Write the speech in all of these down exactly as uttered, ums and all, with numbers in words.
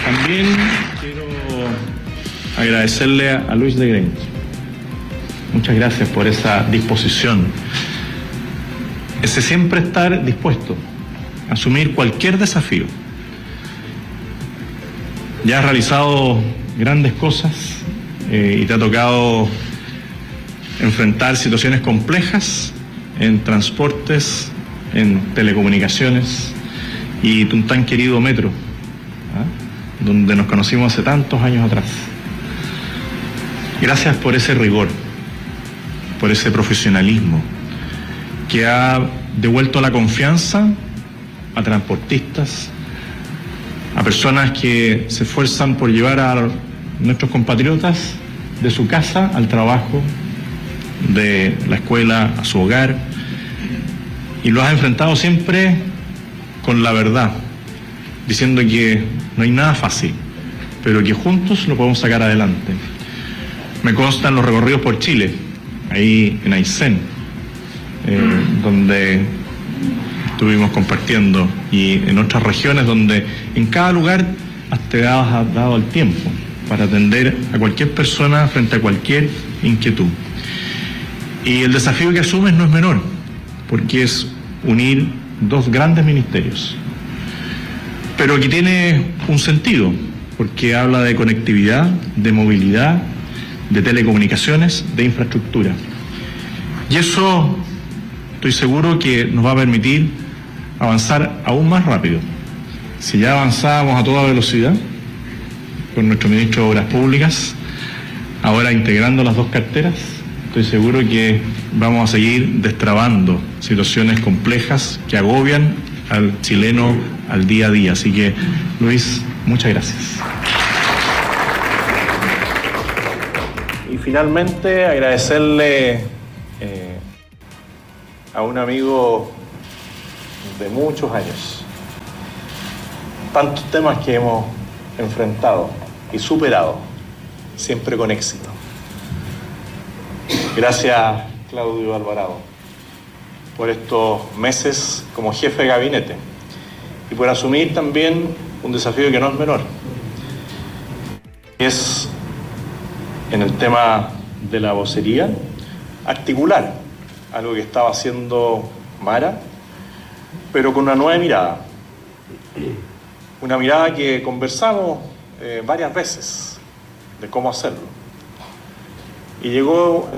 También quiero agradecerle a Luis de Grench. Muchas gracias por esa disposición, ese siempre estar dispuesto a asumir cualquier desafío. Ya has realizado grandes cosas eh, y te ha tocado enfrentar situaciones complejas en transportes, en telecomunicaciones y tu tan querido metro, ¿ah? donde nos conocimos hace tantos años atrás. Gracias por ese rigor, por ese profesionalismo que ha devuelto la confianza a transportistas, a personas que se esfuerzan por llevar a nuestros compatriotas de su casa al trabajo, de la escuela a su hogar, y lo has enfrentado siempre con la verdad, diciendo que no hay nada fácil, pero que juntos lo podemos sacar adelante. Me constan los recorridos por Chile, ahí en Aysén, eh, donde estuvimos compartiendo, y en otras regiones donde en cada lugar te has dado el tiempo para atender a cualquier persona frente a cualquier inquietud. Y el desafío que asumes no es menor, porque es unir dos grandes ministerios, pero que tiene un sentido, porque habla de conectividad, de movilidad, de telecomunicaciones, de infraestructura. Y eso estoy seguro que nos va a permitir avanzar aún más rápido. Si ya avanzábamos a toda velocidad con nuestro ministro de Obras Públicas, ahora integrando las dos carteras, estoy seguro que vamos a seguir destrabando situaciones complejas que agobian al chileno al día a día. Así que, Luis, muchas gracias. Y finalmente agradecerle eh, a un amigo de muchos años, tantos temas que hemos enfrentado y superado, siempre con éxito. Gracias, Claudio Alvarado, por estos meses como jefe de gabinete y por asumir también un desafío que no es menor. Es, en el tema de la vocería, articular algo que estaba haciendo Mara, pero con una nueva mirada. Una mirada que conversamos eh, varias veces de cómo hacerlo. Y llegó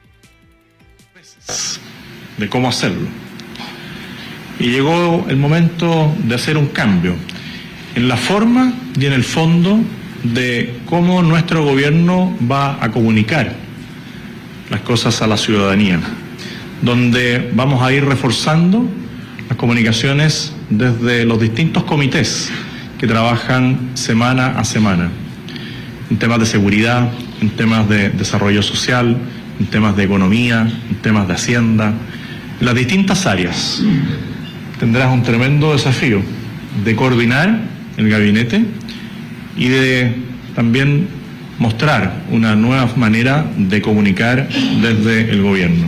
de cómo hacerlo. Y llegó el momento de hacer un cambio en la forma y en el fondo de cómo nuestro gobierno va a comunicar las cosas a la ciudadanía, donde vamos a ir reforzando las comunicaciones desde los distintos comités que trabajan semana a semana, en temas de seguridad, en temas de desarrollo social, en temas de economía, en temas de hacienda, en las distintas áreas. Tendrás un tremendo desafío de coordinar el gabinete y de también mostrar una nueva manera de comunicar desde el gobierno.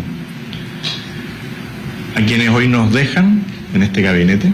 A quienes hoy nos dejan en este gabinete,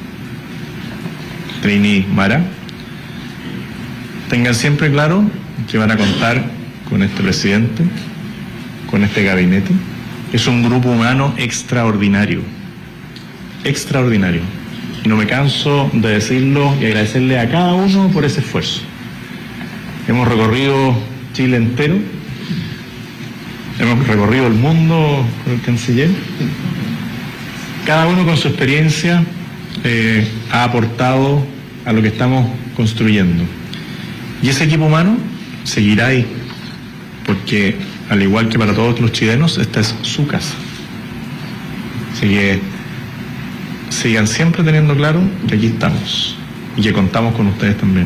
Trini, Mara, tengan siempre claro que van a contar con este presidente, con este gabinete. Es un grupo humano extraordinario, extraordinario. Y no me canso de decirlo y agradecerle a cada uno por ese esfuerzo. Hemos recorrido Chile entero, hemos recorrido el mundo con el canciller. Cada uno con su experiencia eh, ha aportado a lo que estamos construyendo. Y ese equipo humano seguirá ahí, porque al igual que para todos los chilenos, esta es su casa. Así que sigan siempre teniendo claro que aquí estamos y que contamos con ustedes también.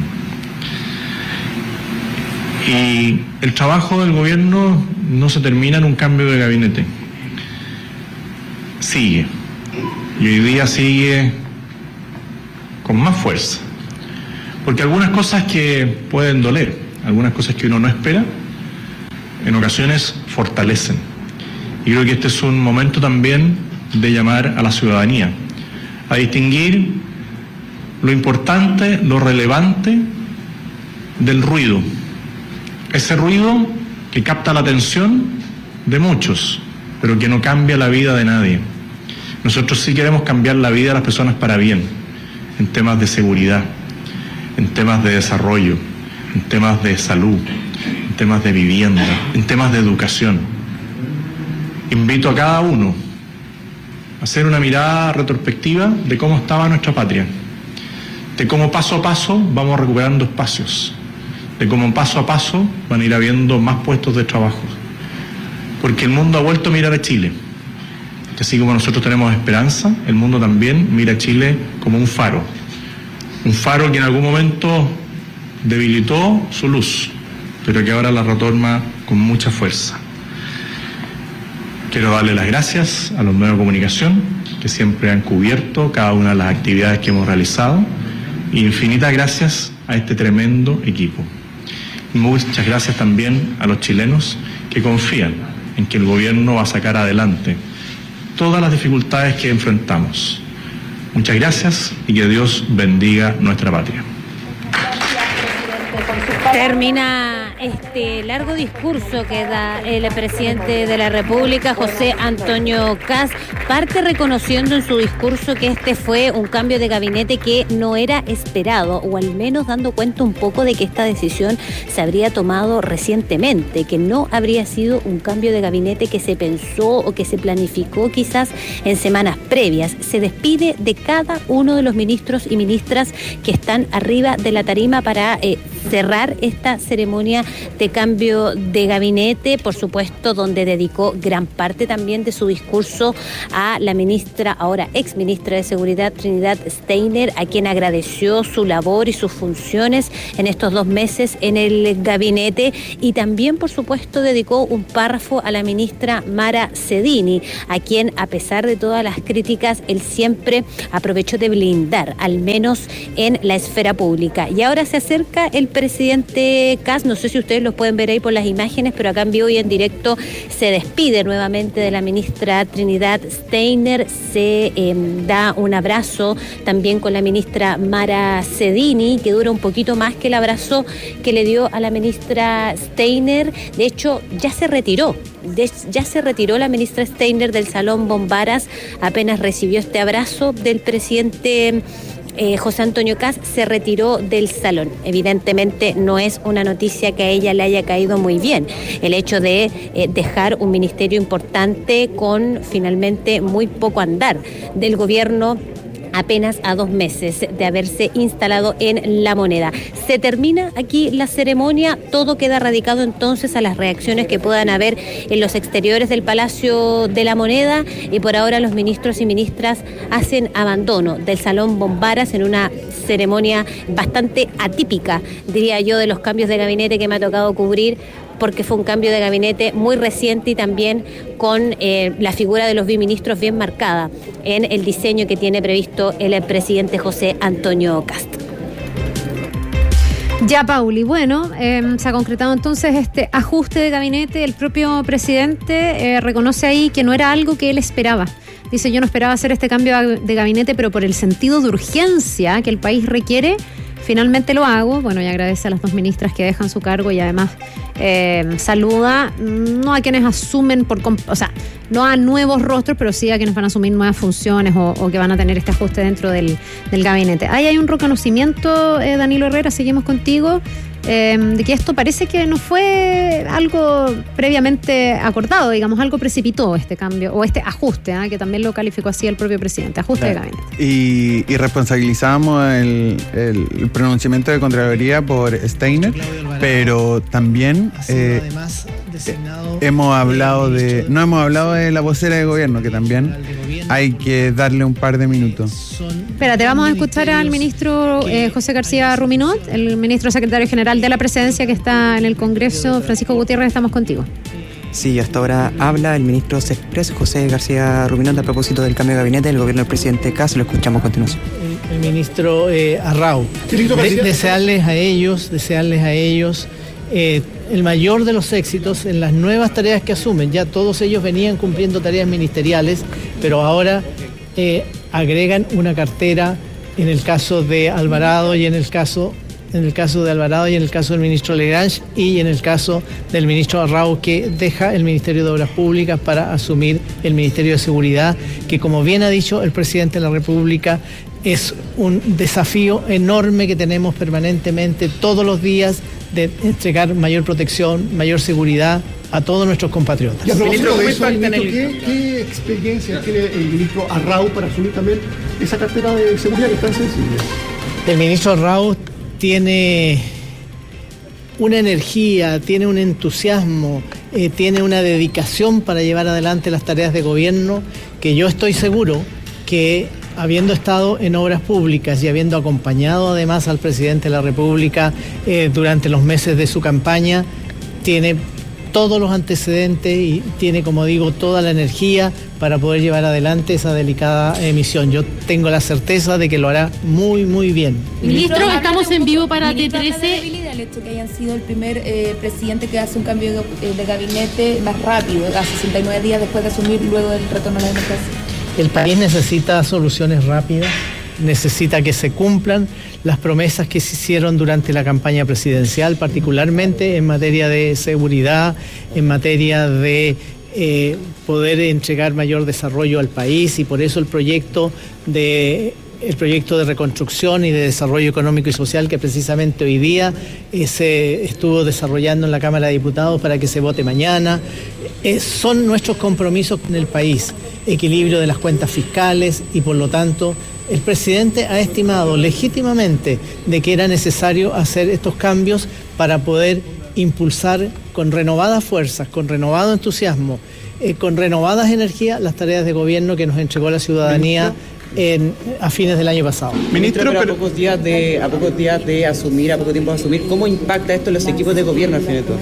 Y el trabajo del gobierno no se termina en un cambio de gabinete. Sigue. Y hoy día sigue con más fuerza. Porque algunas cosas que pueden doler, algunas cosas que uno no espera, en ocasiones fortalecen. Y creo que este es un momento también de llamar a la ciudadanía a distinguir lo importante, lo relevante del ruido. Ese ruido que capta la atención de muchos, pero que no cambia la vida de nadie. Nosotros sí queremos cambiar la vida de las personas para bien, en temas de seguridad, en temas de desarrollo, en temas de salud, en temas de vivienda, en temas de educación. Invito a cada uno a hacer una mirada retrospectiva de cómo estaba nuestra patria, de cómo paso a paso vamos recuperando espacios, de cómo paso a paso van a ir habiendo más puestos de trabajo, porque el mundo ha vuelto a mirar a Chile. Así como nosotros tenemos esperanza, el mundo también mira a Chile como un faro, un faro que en algún momento debilitó su luz, pero que ahora la retorna con mucha fuerza. Quiero darle las gracias a los medios de comunicación que siempre han cubierto cada una de las actividades que hemos realizado, y infinitas gracias a este tremendo equipo. Y muchas gracias también a los chilenos que confían en que el gobierno va a sacar adelante todas las dificultades que enfrentamos. Muchas gracias y que Dios bendiga nuestra patria. Termina este largo discurso que da el presidente de la República, José Antonio Kast, parte reconociendo en su discurso que este fue un cambio de gabinete que no era esperado, o al menos dando cuenta un poco de que esta decisión se habría tomado recientemente, que no habría sido un cambio de gabinete que se pensó o que se planificó quizás en semanas previas. Se despide de cada uno de los ministros y ministras que están arriba de la tarima para eh, cerrar esta ceremonia de cambio de gabinete, por supuesto, donde dedicó gran parte también de su discurso a la ministra, ahora ex ministra de Seguridad, Trinidad Steiner, a quien agradeció su labor y sus funciones en estos dos meses en el gabinete, y también, por supuesto, dedicó un párrafo a la ministra Mara Cedini, a quien, a pesar de todas las críticas, él siempre aprovechó de blindar, al menos en la esfera pública. Y ahora se acerca el presidente Kast, no sé si ustedes los pueden ver ahí por las imágenes, pero acá en vivo y en directo se despide nuevamente de la ministra Trinidad Steiner, se eh, da un abrazo también con la ministra Mara Cedini, que dura un poquito más que el abrazo que le dio a la ministra Steiner. De hecho, ya se retiró. De, ya se retiró la ministra Steiner del Salón Bombaras, apenas recibió este abrazo del presidente Eh, José Antonio Kast, se retiró del salón. Evidentemente no es una noticia que a ella le haya caído muy bien el hecho de eh, dejar un ministerio importante con finalmente muy poco andar del gobierno, apenas a dos meses de haberse instalado en La Moneda. Se termina aquí la ceremonia, todo queda radicado entonces a las reacciones que puedan haber en los exteriores del Palacio de La Moneda, y por ahora los ministros y ministras hacen abandono del Salón Bombaras en una ceremonia bastante atípica, diría yo, de los cambios de gabinete que me ha tocado cubrir, porque fue un cambio de gabinete muy reciente y también con eh, la figura de los biministros bien marcada en el diseño que tiene previsto el presidente José Antonio Kast. Ya, Pauli, bueno, eh, se ha concretado entonces este ajuste de gabinete. El propio presidente eh, reconoce ahí que no era algo que él esperaba. Dice: yo no esperaba hacer este cambio de gabinete, pero por el sentido de urgencia que el país requiere, finalmente lo hago. Bueno, y agradece a las dos ministras que dejan su cargo, y además eh, saluda no a quienes asumen por, o sea, no a nuevos rostros, pero sí a quienes van a asumir nuevas funciones o, o que van a tener este ajuste dentro del, del gabinete. Ahí hay un reconocimiento, eh, Danilo Herrera, seguimos contigo, eh, de que esto parece que no fue algo previamente acordado, digamos, algo precipitó este cambio o este ajuste, ¿eh? Que también lo calificó así el propio presidente, ajuste claro. de gabinete. Y, y responsabilizamos el, el, el pronunciamiento de Contraloría por Steiner, pero también eh, además designado hemos hablado de, no hemos hablado de la vocera de gobierno, que también hay que darle un par de minutos. Espérate, vamos a escuchar al ministro eh, José García Ruminot, el ministro secretario general de la Presidencia que está en el Congreso. Francisco Gutiérrez, estamos contigo. Sí, hasta ahora habla el ministro Sexpress, José García Ruminot, a propósito del cambio de gabinete del gobierno del presidente Kast. Lo escuchamos a continuación. El, el ministro eh, Arrau, de, desearles a ellos, desearles a ellos eh, el mayor de los éxitos en las nuevas tareas que asumen. Ya todos ellos venían cumpliendo tareas ministeriales, pero ahora eh, agregan una cartera en el caso de Alvarado y en el caso en el caso de Alvarado y en el caso del ministro Legrange y en el caso del ministro Arrau, que deja el Ministerio de Obras Públicas para asumir el Ministerio de Seguridad, que como bien ha dicho el presidente de la República, es un desafío enorme que tenemos permanentemente todos los días de entregar mayor protección, mayor seguridad a todos nuestros compatriotas. Y a propósito de eso, ministro, ¿qué, ¿qué experiencia tiene el ministro Arrau para asumir también esa cartera de seguridad que es tan sensible? El ministro Arrau tiene una energía, tiene un entusiasmo, eh, tiene una dedicación para llevar adelante las tareas de gobierno que yo estoy seguro que, habiendo estado en obras públicas y habiendo acompañado además al presidente de la República eh, durante los meses de su campaña, tiene todos los antecedentes y tiene, como digo, toda la energía para poder llevar adelante esa delicada eh, misión. Yo tengo la certeza de que lo hará muy, muy bien. Ministro, estamos en vivo para T trece. El hecho que hayan sido el primer eh, presidente que hace un cambio de, eh, de gabinete más rápido, a sesenta y nueve días después de asumir, luego del retorno a la democracia. El país necesita soluciones rápidas, necesita que se cumplan las promesas que se hicieron durante la campaña presidencial, particularmente en materia de seguridad, en materia de eh, poder entregar mayor desarrollo al país, y por eso el proyecto de el proyecto de reconstrucción y de desarrollo económico y social que precisamente hoy día eh, se estuvo desarrollando en la Cámara de Diputados para que se vote mañana. Eh, son nuestros compromisos con el país, equilibrio de las cuentas fiscales, y por lo tanto el presidente ha estimado legítimamente de que era necesario hacer estos cambios para poder impulsar con renovadas fuerzas, con renovado entusiasmo, eh, con renovadas energías las tareas de gobierno que nos entregó la ciudadanía En, a fines del año pasado. Ministro, pero a pocos días de a pocos días de asumir, a poco tiempo de asumir, ¿cómo impacta esto en los equipos de gobierno al fin de todo?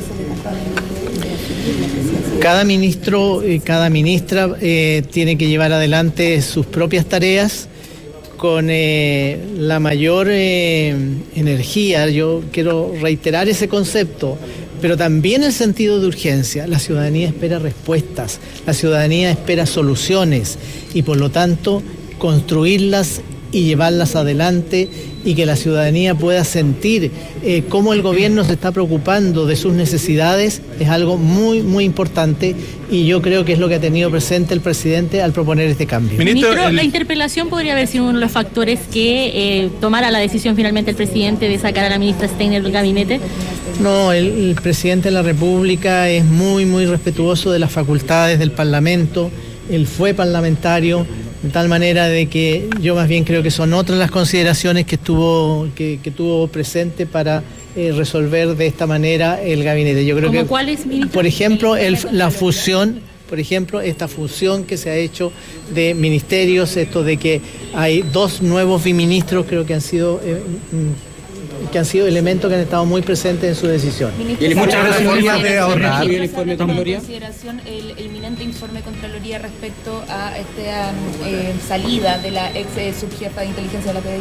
Cada ministro y cada ministra eh, tiene que llevar adelante sus propias tareas con eh, la mayor eh, energía. Yo quiero reiterar ese concepto, pero también el sentido de urgencia. La ciudadanía espera respuestas, la ciudadanía espera soluciones, y por lo tanto construirlas y llevarlas adelante, y que la ciudadanía pueda sentir eh, cómo el gobierno se está preocupando de sus necesidades, es algo muy, muy importante, y yo creo que es lo que ha tenido presente el presidente al proponer este cambio. Ministro, Ministro el... la interpelación podría haber sido uno de los factores que eh, tomara la decisión finalmente el presidente de sacar a la ministra Steiner del gabinete. No, el, el presidente de la República es muy, muy respetuoso de las facultades del Parlamento. Él fue parlamentario, de tal manera de que yo más bien creo que son otras las consideraciones que estuvo que, que tuvo presente para eh, resolver de esta manera el gabinete. Yo creo que, ¿cuáles, ministro? Por ejemplo, el, la fusión, por ejemplo, esta fusión que se ha hecho de ministerios, esto de que hay dos nuevos biministros, creo que han sido eh, que han sido elementos que han estado muy presentes en su decisión. Ministro, y muchas gracias formas de ahorrar. El informe de Contraloría. En consideración el inminente informe de Contraloría respecto a esta eh, salida de la ex eh, subjefa de inteligencia de la P D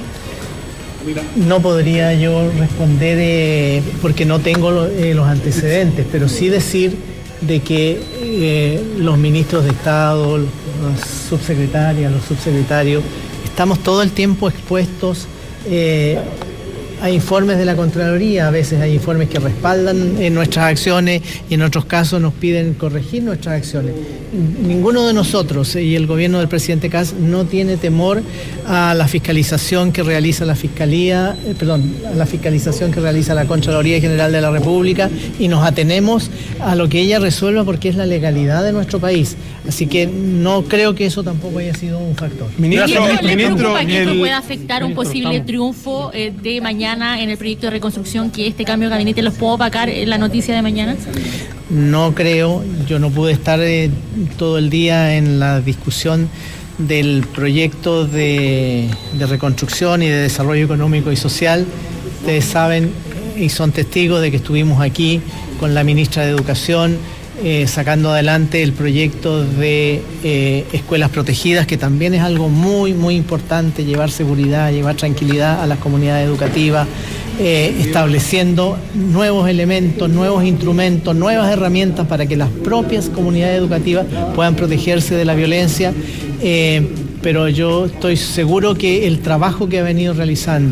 I. No podría yo responder eh, porque no tengo lo, eh, los antecedentes, pero sí decir de que eh, los ministros de Estado, las subsecretarias, los subsecretarios, estamos todo el tiempo expuestos eh, Hay informes de la Contraloría, a veces hay informes que respaldan eh, nuestras acciones, y en otros casos nos piden corregir nuestras acciones. Ninguno de nosotros eh, y el gobierno del presidente Kast no tiene temor a la fiscalización que realiza la Fiscalía, eh, perdón, a la fiscalización que realiza la Contraloría General de la República, y nos atenemos a lo que ella resuelva porque es la legalidad de nuestro país. Así que no creo que eso tampoco haya sido un factor. Ministro, ¿le preocupa que esto pueda afectar un posible triunfo eh, de mañana en el proyecto de reconstrucción, que este cambio de gabinete los pueda opacar en la noticia de mañana? No creo, yo no pude estar eh, todo el día en la discusión del proyecto de, de reconstrucción y de desarrollo económico y social. Ustedes saben y son testigos de que estuvimos aquí con la ministra de Educación, Eh, sacando adelante el proyecto de eh, escuelas protegidas, que también es algo muy, muy importante, llevar seguridad, llevar tranquilidad a las comunidades educativas, eh, estableciendo nuevos elementos, nuevos instrumentos, nuevas herramientas para que las propias comunidades educativas puedan protegerse de la violencia. Eh, pero yo estoy seguro que el trabajo que ha venido realizando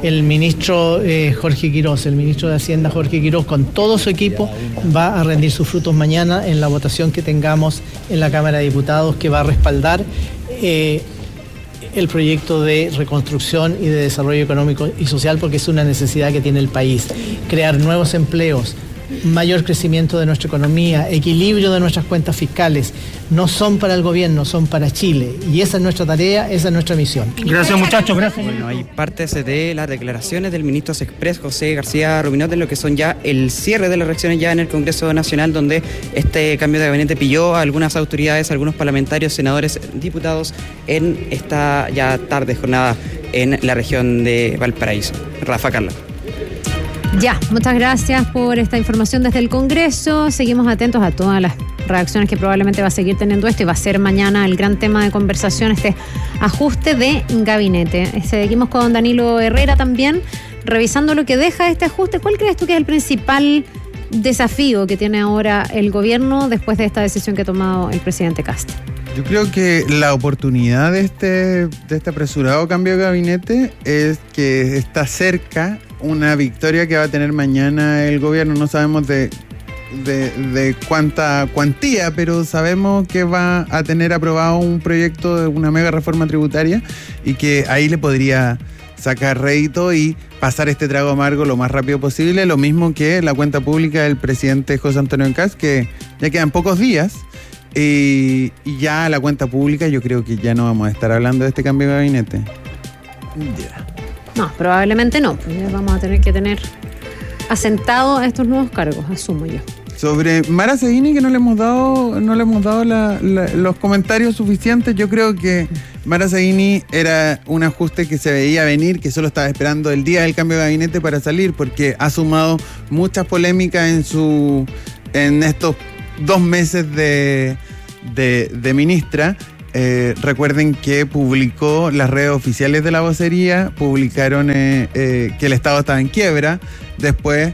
el ministro eh, Jorge Quirós, el ministro de Hacienda Jorge Quirós, con todo su equipo, va a rendir sus frutos mañana en la votación que tengamos en la Cámara de Diputados, que va a respaldar eh, el proyecto de reconstrucción y de desarrollo económico y social, porque es una necesidad que tiene el país. Crear nuevos empleos, mayor crecimiento de nuestra economía, equilibrio de nuestras cuentas fiscales, no son para el gobierno, son para Chile. Y esa es nuestra tarea, esa es nuestra misión. Gracias, muchachos, gracias. Bueno, hay partes de las declaraciones del ministro Sexpress, José García Rubinot, de lo que son ya el cierre de las reacciones ya en el Congreso Nacional, donde este cambio de gabinete pilló a algunas autoridades, a algunos parlamentarios, senadores, diputados, en esta ya tarde jornada en la región de Valparaíso. Rafa, Carla. Ya, muchas gracias por esta información desde el Congreso. Seguimos atentos a todas las reacciones que probablemente va a seguir teniendo esto y va a ser mañana el gran tema de conversación, este ajuste de gabinete. Seguimos con Danilo Herrera también, revisando lo que deja este ajuste. ¿Cuál crees tú que es el principal desafío que tiene ahora el gobierno después de esta decisión que ha tomado el presidente Kast? Yo creo que la oportunidad de este, de este apresurado cambio de gabinete es que está cerca una victoria que va a tener mañana el gobierno. No sabemos de, de, de cuánta cuantía, pero sabemos que va a tener aprobado un proyecto de una mega reforma tributaria y que ahí le podría sacar rédito y pasar este trago amargo lo más rápido posible. Lo mismo que la cuenta pública del presidente José Antonio Kast, que ya quedan pocos días. Y, y ya la cuenta pública, yo creo que ya no vamos a estar hablando de este cambio de gabinete. Yeah. No, probablemente no. Ya vamos a tener que tener asentado estos nuevos cargos, asumo yo. Sobre Mara Seguini, que no le hemos dado, no le hemos dado la, la, los comentarios suficientes. Yo creo que Mara Seguini era un ajuste que se veía venir, que solo estaba esperando el día del cambio de gabinete para salir, porque ha sumado muchas polémicas en su, en estos dos meses de, de, de ministra. Eh, recuerden que publicó las redes oficiales de la vocería, publicaron eh, eh, que el Estado estaba en quiebra. Después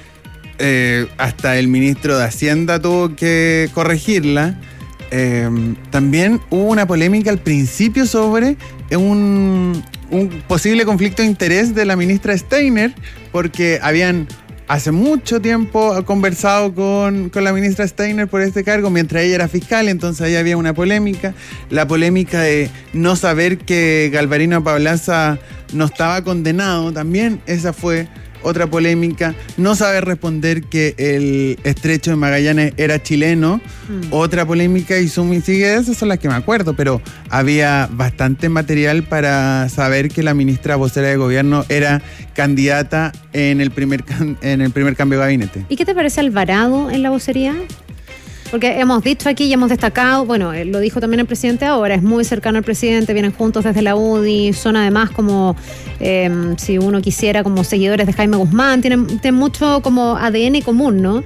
eh, hasta el ministro de Hacienda tuvo que corregirla. Eh, también hubo una polémica al principio sobre un, un posible conflicto de interés de la ministra Steiner, porque habían hace mucho tiempo conversado con, con la ministra Steiner por este cargo mientras ella era fiscal, entonces ahí había una polémica. La polémica de no saber que Galvarino Paulaza no estaba condenado, también esa fue otra polémica. No saber responder que el estrecho de Magallanes era chileno, mm. otra polémica, y suma y sigue. Esas son las que me acuerdo, pero había bastante material para saber que la ministra vocera de gobierno era candidata en el primer, en el primer cambio de gabinete. ¿Y qué te parece Alvarado en la vocería? Porque hemos dicho aquí y hemos destacado, bueno, lo dijo también el presidente ahora, es muy cercano al presidente, vienen juntos desde la U D I, son además como, eh, si uno quisiera, como seguidores de Jaime Guzmán, tienen, tienen mucho como A D N común, ¿no?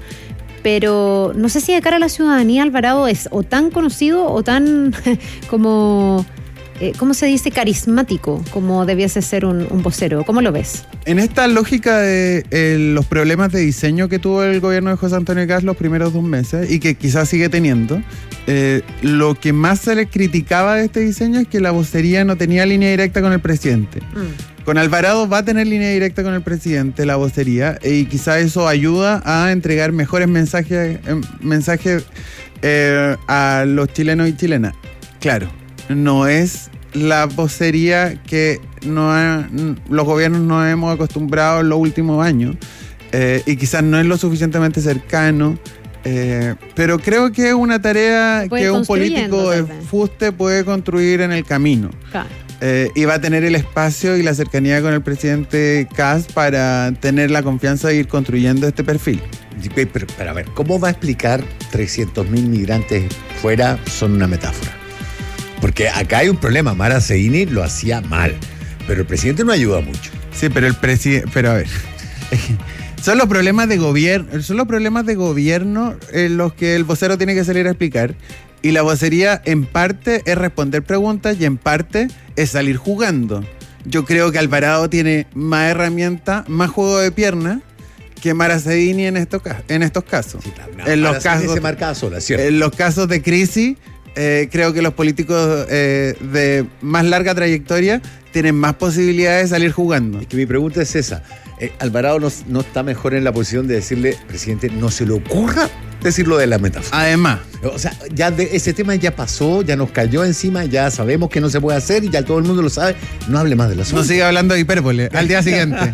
Pero no sé si de cara a la ciudadanía Alvarado es o tan conocido o tan como, eh, ¿cómo se dice? Carismático, como debiese ser un, un vocero. ¿Cómo lo ves? En esta lógica de eh, los problemas de diseño que tuvo el gobierno de José Antonio Kast los primeros dos meses y que quizás sigue teniendo, eh, lo que más se le criticaba de este diseño es que la vocería no tenía línea directa con el presidente. Mm. Con Alvarado va a tener línea directa con el presidente, la vocería, y quizás eso ayuda a entregar mejores mensajes, eh, mensajes eh, a los chilenos y chilenas. Claro, no es la vocería que no ha, los gobiernos nos hemos acostumbrado en los últimos años, eh, y quizás no es lo suficientemente cercano, eh, pero creo que es una tarea que un político de fuste puede construir en el camino. Claro. Eh, y va a tener el espacio y la cercanía con el presidente Kast para tener la confianza de ir construyendo este perfil. Pero, pero a ver, ¿cómo va a explicar trescientos mil migrantes fuera? Son una metáfora. Porque acá hay un problema. Mara Seguini lo hacía mal, pero el presidente no ayuda mucho. Sí, pero el presidente, pero a ver, son los problemas de gobierno, son los problemas de gobierno en los que el vocero tiene que salir a explicar. Y la vocería en parte es responder preguntas y en parte es salir jugando. Yo creo que Alvarado tiene más herramientas, más juego de pierna que Mara Seguini en estos, en estos casos. Sí, claro, no, en los casos se marcaba sola, ¿cierto? En los casos de crisis, eh, creo que los políticos eh, de más larga trayectoria tienen más posibilidades de salir jugando. Es que mi pregunta es esa. Eh, Alvarado no, no está mejor en la posición de decirle, presidente, no se le ocurra decirlo de la metáfora. Además. O sea, ya de, ese tema ya pasó, ya nos cayó encima, ya sabemos que no se puede hacer y ya todo el mundo lo sabe. No hable más del asunto. No siga hablando de hipérbole al día siguiente.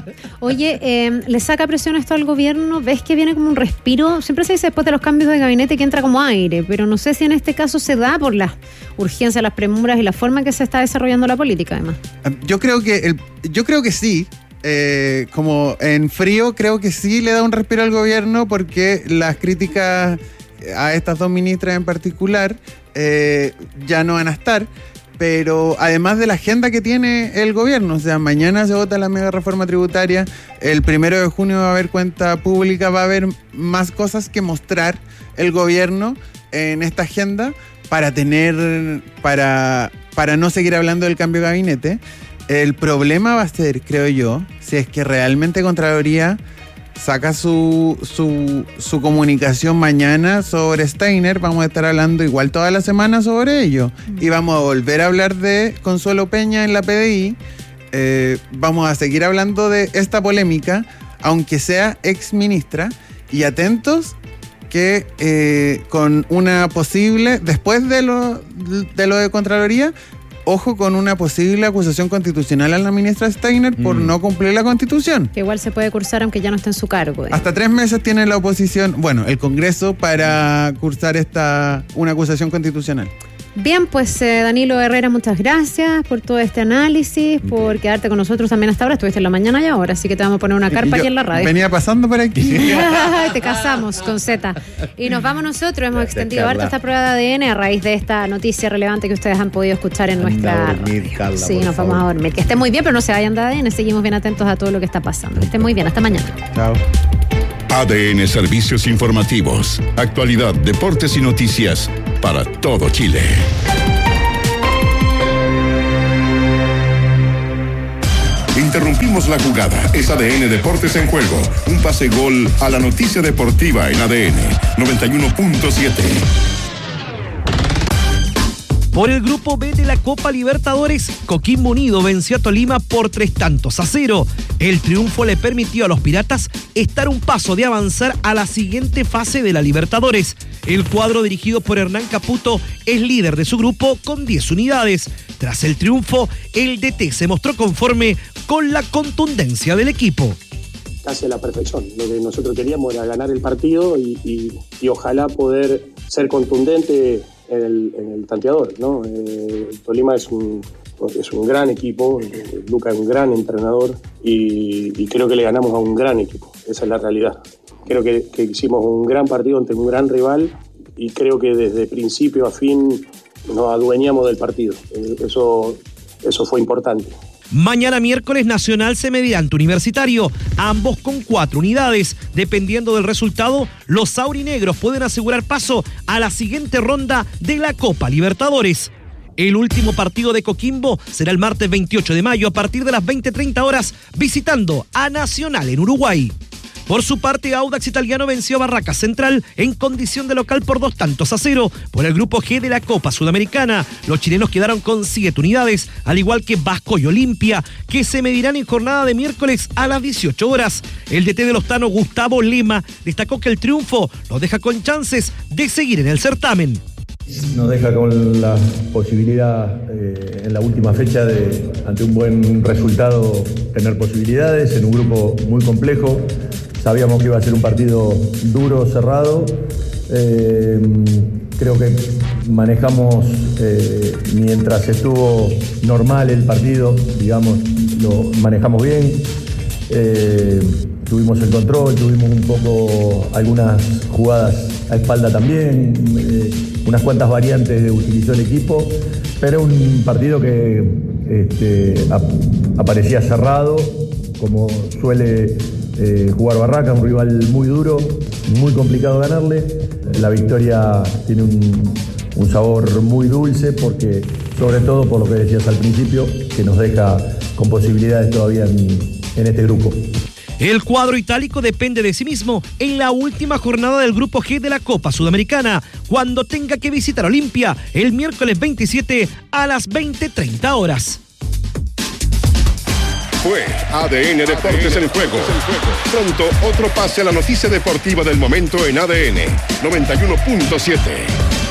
Oye, eh, ¿le saca presión esto al gobierno? ¿Ves que viene como un respiro? Siempre se dice después de los cambios de gabinete que entra como aire, pero no sé si en este caso se da por las urgencias, las premuras y la forma en que se está desarrollando la política, además. Yo creo que, el, yo creo que sí. Eh, como en frío, creo que sí le da un respiro al gobierno porque las críticas a estas dos ministras en particular eh, ya no van a estar. Pero además de la agenda que tiene el gobierno, o sea, mañana se vota la mega reforma tributaria, el primero de junio va a haber cuenta pública, va a haber más cosas que mostrar el gobierno en esta agenda para tener, para, para no seguir hablando del cambio de gabinete. El problema va a ser, creo yo, si es que realmente Contraloría saca su, su, su comunicación mañana sobre Steiner. Vamos a estar hablando igual toda la semana sobre ello. Y vamos a volver a hablar de Consuelo Peña en la P D I. Eh, vamos a seguir hablando de esta polémica, aunque sea ex ministra. Y atentos que eh, con una posible, después de lo de, lo de Contraloría, ojo con una posible acusación constitucional a la ministra Steiner por mm. no cumplir la Constitución. Que igual se puede cursar aunque ya no esté en su cargo. ¿eh? Hasta tres meses tiene la oposición, bueno, el Congreso para cursar esta una acusación constitucional. Bien, pues eh, Danilo Herrera, muchas gracias por todo este análisis, por quedarte con nosotros también hasta ahora. Estuviste en la mañana y ahora, así que te vamos a poner una carpa aquí en la radio. Venía pasando por aquí. Te casamos con Z. Y nos vamos nosotros, hemos extendido harto esta prueba de A D N a raíz de esta noticia relevante que ustedes han podido escuchar en nuestra... A dormir, Carla, sí, nos favor. vamos a dormir. Que estén muy bien, pero no se vayan de A D N, seguimos bien atentos a todo lo que está pasando. Que estén muy bien, hasta mañana. Chao. A D N Servicios Informativos. Actualidad, deportes y noticias para todo Chile. Interrumpimos la jugada. Es A D N Deportes en juego. Un pase gol a la noticia deportiva en A D N noventa y uno punto siete. Por el grupo B de la Copa Libertadores, Coquimbo Unido venció a Tolima por tres tantos a cero. El triunfo le permitió a los Piratas estar un paso de avanzar a la siguiente fase de la Libertadores. El cuadro dirigido por Hernán Caputo es líder de su grupo con diez unidades. Tras el triunfo, el D T se mostró conforme con la contundencia del equipo. Casi a la perfección. Lo que nosotros queríamos era ganar el partido y, y, y ojalá poder ser contundente en el, en el tanteador, ¿no? Eh, Tolima es un, es un gran equipo, eh, Luca es un gran entrenador y, y creo que le ganamos a un gran equipo. Esa es la realidad. Creo que, que hicimos un gran partido ante un gran rival y creo que desde principio a fin nos adueñamos del partido. Eh, eso, eso fue importante. Mañana miércoles Nacional se medirá ante Universitario, ambos con cuatro unidades. Dependiendo del resultado, los aurinegros pueden asegurar paso a la siguiente ronda de la Copa Libertadores. El último partido de Coquimbo será el martes veintiocho de mayo a partir de las veinte treinta horas, visitando a Nacional en Uruguay. Por su parte, Audax Italiano venció a Barracas Central en condición de local por dos tantos a cero. Por el grupo G de la Copa Sudamericana, los chilenos quedaron con siete unidades, al igual que Vasco y Olimpia, que se medirán en jornada de miércoles a las dieciocho horas. El D T de los Tanos, Gustavo Lema, destacó que el triunfo los deja con chances de seguir en el certamen. Nos deja con la posibilidad eh, en la última fecha de, ante un buen resultado, tener posibilidades en un grupo muy complejo. Sabíamos que iba a ser un partido duro, cerrado. Eh, creo que manejamos, eh, mientras estuvo normal el partido, digamos, lo manejamos bien. Eh, tuvimos el control, tuvimos un poco algunas jugadas a espalda también, eh, unas cuantas variantes que utilizó el equipo, pero un partido que este, ap- aparecía cerrado, como suele eh, jugar Barraca, un rival muy duro, muy complicado ganarle. La victoria tiene un, un sabor muy dulce, porque sobre todo por lo que decías al principio, que nos deja con posibilidades todavía en, en este grupo. El cuadro itálico depende de sí mismo en la última jornada del Grupo G de la Copa Sudamericana, cuando tenga que visitar Olimpia el miércoles veintisiete a las veinte treinta horas. Fue A D N Deportes en Juego. Pronto otro pase a la noticia deportiva del momento en A D N noventa y uno punto siete.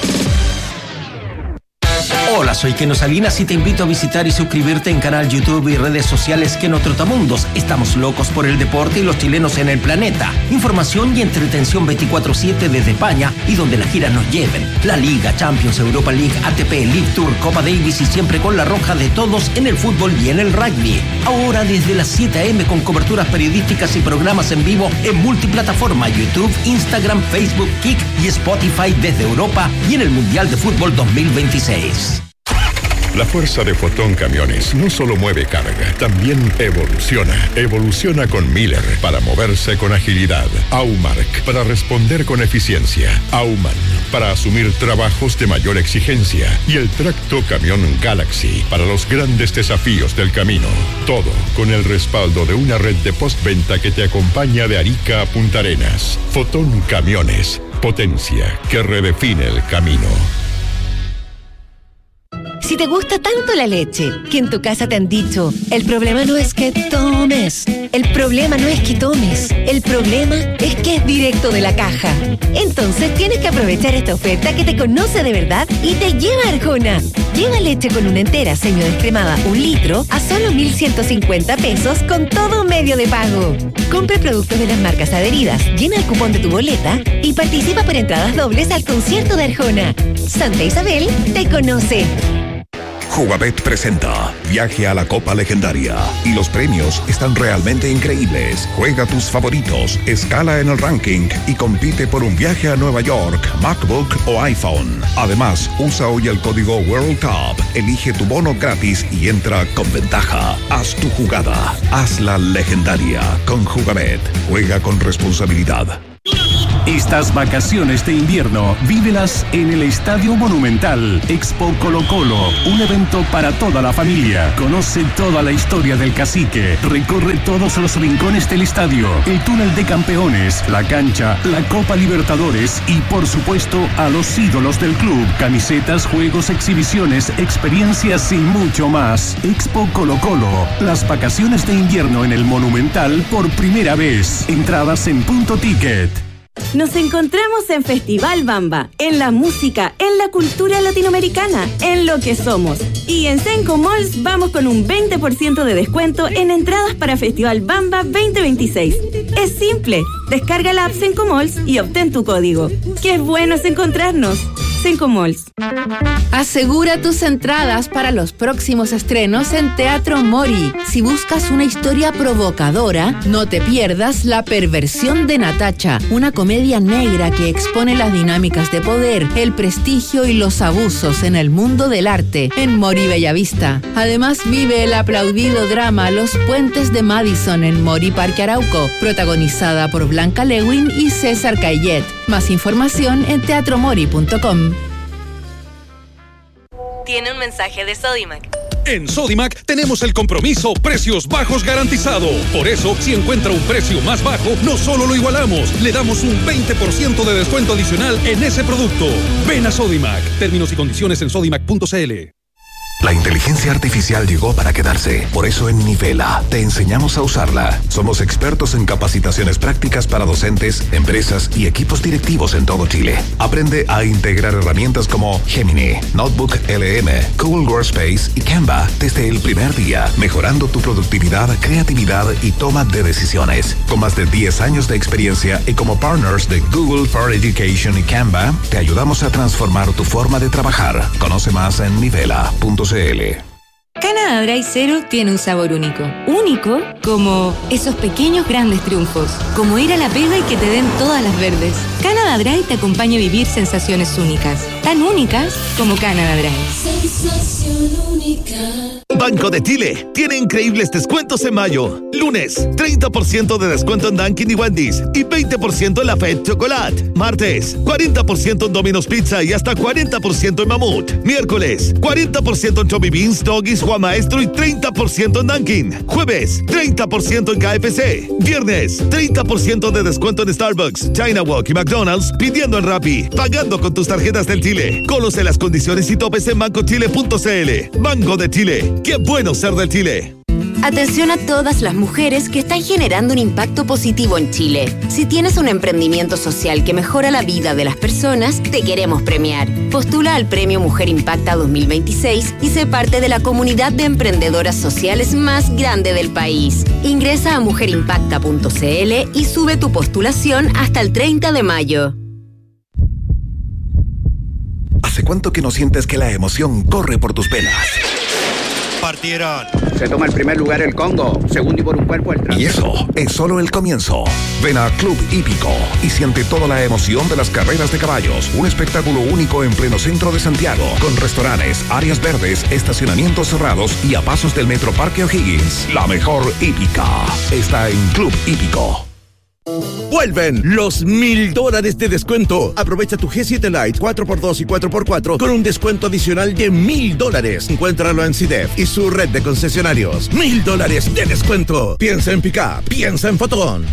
Hola, soy Keno Salinas y te invito a visitar y suscribirte en canal YouTube y redes sociales Keno Trotamundos. Estamos locos por el deporte y los chilenos en el planeta. Información y entretención veinticuatro siete desde España y donde las giras nos lleven. La Liga, Champions, Europa League, A T P, League Tour, Copa Davis y siempre con la roja de todos en el fútbol y en el rugby. Ahora desde las siete a eme con coberturas periodísticas y programas en vivo en multiplataforma YouTube, Instagram, Facebook, Kik y Spotify desde Europa y en el Mundial de Fútbol dos mil veintiséis. La fuerza de Fotón Camiones no solo mueve carga, también evoluciona. Evoluciona con Miller para moverse con agilidad. Aumark para responder con eficiencia. Auman para asumir trabajos de mayor exigencia. Y el tracto camión Galaxy para los grandes desafíos del camino. Todo con el respaldo de una red de postventa que te acompaña de Arica a Punta Arenas. Fotón Camiones, potencia que redefine el camino. Si te gusta tanto la leche, que en tu casa te han dicho, el problema no es que tomes, el problema no es que tomes, el problema es que es directo de la caja. Entonces tienes que aprovechar esta oferta que te conoce de verdad y te lleva a Arjona. Lleva leche con una entera semidescremada, un litro, a solo mil ciento cincuenta pesos con todo medio de pago. Compra productos de las marcas adheridas, llena el cupón de tu boleta y participa por entradas dobles al concierto de Arjona. Santa Isabel te conoce. Jugabet presenta Viaje a la Copa Legendaria y los premios están realmente increíbles. Juega tus favoritos, escala en el ranking y compite por un viaje a Nueva York, MacBook o iPhone. Además, usa hoy el código World Cup, elige tu bono gratis y entra con ventaja. Haz tu jugada, hazla legendaria con Jugabet. Juega con responsabilidad. Estas vacaciones de invierno, vívelas en el Estadio Monumental. Expo Colo Colo, un evento para toda la familia. Conoce toda la historia del cacique. Recorre todos los rincones del estadio, el túnel de campeones, la cancha, la Copa Libertadores y, por supuesto, a los ídolos del club. Camisetas, juegos, exhibiciones, experiencias y mucho más. Expo Colo Colo, las vacaciones de invierno en el Monumental por primera vez. Entradas en Punto Ticket. Nos encontramos en Festival Bamba, en la música, en la cultura latinoamericana, en lo que somos. Y en Senco Malls vamos con un veinte por ciento de descuento en entradas para Festival Bamba veinte veintiséis. Es simple, descarga la app Senco Malls y obtén tu código. ¡Qué bueno es encontrarnos! Senco Malls. Asegura tus entradas para los próximos estrenos en Teatro Mori. Si buscas una historia provocadora, no te pierdas La Perversión de Natacha, una comedia negra que expone las dinámicas de poder, el prestigio y los abusos en el mundo del arte en Mori Bellavista. Además, vive el aplaudido drama Los Puentes de Madison en Mori Parque Arauco, protagonizada por Blanca Lewin y César Caillet. Más información en teatro mori punto com. Tiene un mensaje de Sodimac. En Sodimac tenemos el compromiso precios bajos garantizado. Por eso, si encuentra un precio más bajo, no solo lo igualamos, le damos un veinte por ciento de descuento adicional en ese producto. Ven a Sodimac. Términos y condiciones en sodimac punto c l. La inteligencia artificial llegó para quedarse. Por eso en Nivela te enseñamos a usarla. Somos expertos en capacitaciones prácticas para docentes, empresas y equipos directivos en todo Chile. Aprende a integrar herramientas como Gemini, Notebook L M, Google Workspace y Canva desde el primer día, mejorando tu productividad, creatividad y toma de decisiones. Con más de diez años de experiencia y como partners de Google for Education y Canva, te ayudamos a transformar tu forma de trabajar. Conoce más en nivela punto c l. Canada Dry Zero tiene un sabor único. Único como esos pequeños grandes triunfos. Como ir a la pega y que te den todas las verdes. Canada Dry te acompaña a vivir sensaciones únicas. Tan únicas como Canada Dry. Sensación única. Banco de Chile tiene increíbles descuentos en mayo. Lunes, treinta por ciento de descuento en Dunkin' y Wendy's y veinte por ciento en la Fed Chocolate. Martes, cuarenta por ciento en Domino's Pizza y hasta cuarenta por ciento en Mamut. Miércoles, cuarenta por ciento en Chubby Beans, Doggies, Juan Maestro y treinta por ciento en Dunkin'. Jueves, treinta por ciento en K F C. Viernes, treinta por ciento de descuento en Starbucks, China Walk y McDonald's pidiendo en Rappi, pagando con tus tarjetas del Chile. Conoce las condiciones y topes en banco chile punto c l. Banco de Chile. ¡Qué bueno ser del Chile! Atención a todas las mujeres que están generando un impacto positivo en Chile. Si tienes un emprendimiento social que mejora la vida de las personas, te queremos premiar. Postula al Premio Mujer Impacta dos mil veintiséis y sé parte de la comunidad de emprendedoras sociales más grande del país. Ingresa a mujer impacta punto c l y sube tu postulación hasta el treinta de mayo. ¿Hace cuánto que no sientes que la emoción corre por tus venas? Partieron. Se toma el primer lugar el Congo, segundo y por un cuerpo el Trans. Y eso es solo el comienzo. Ven a Club Hípico y siente toda la emoción de las carreras de caballos. Un espectáculo único en pleno centro de Santiago, con restaurantes, áreas verdes, estacionamientos cerrados y a pasos del Metro Parque O'Higgins. La mejor hípica está en Club Hípico. Vuelven los mil dólares de descuento. Aprovecha tu G siete Lite cuatro por dos y cuatro por cuatro con un descuento adicional de mil dólares. Encuéntralo en C I D E F y su red de concesionarios. Mil dólares de descuento. Piensa en Pickup, piensa en Fotón.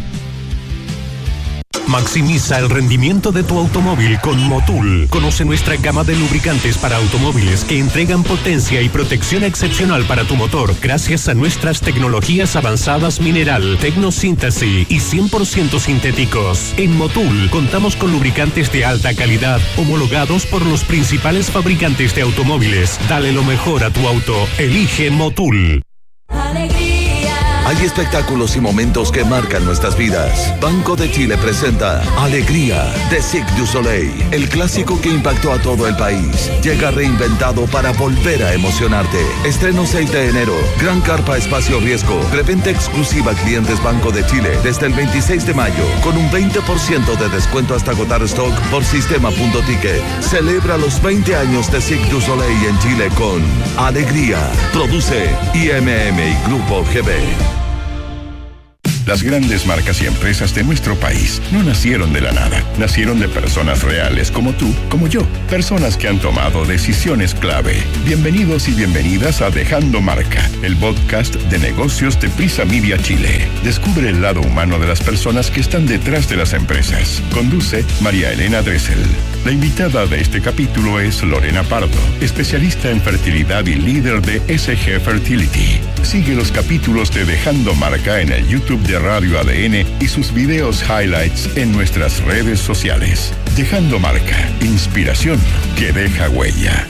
Maximiza el rendimiento de tu automóvil con Motul. Conoce nuestra gama de lubricantes para automóviles que entregan potencia y protección excepcional para tu motor gracias a nuestras tecnologías avanzadas mineral, tecnosíntesis y cien por ciento sintéticos. En Motul contamos con lubricantes de alta calidad homologados por los principales fabricantes de automóviles. Dale lo mejor a tu auto. Elige Motul. Hay espectáculos y momentos que marcan nuestras vidas. Banco de Chile presenta Alegría de Cirque du Soleil, el clásico que impactó a todo el país. Llega reinventado para volver a emocionarte. Estreno seis de enero. Gran carpa espacio riesgo. Preventa exclusiva a clientes Banco de Chile desde el veintiséis de mayo con un veinte por ciento de descuento hasta agotar stock por sistema punto ticket. Celebra los veinte años de Cirque du Soleil en Chile con Alegría. Produce I M M y Grupo G B. Las grandes marcas y empresas de nuestro país no nacieron de la nada. Nacieron de personas reales como tú, como yo. Personas que han tomado decisiones clave. Bienvenidos y bienvenidas a Dejando Marca, el podcast de negocios de Prisa Media Chile. Descubre el lado humano de las personas que están detrás de las empresas. Conduce María Elena Dressel. La invitada de este capítulo es Lorena Pardo, especialista en fertilidad y líder de S G Fertility. Sigue los capítulos de Dejando Marca en el YouTube de Radio A D N y sus videos highlights en nuestras redes sociales. Dejando Marca, inspiración que deja huella.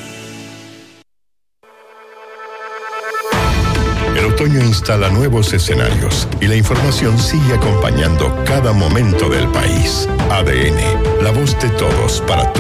El otoño instala nuevos escenarios y la información sigue acompañando cada momento del país. A D N, la voz de todos para todos.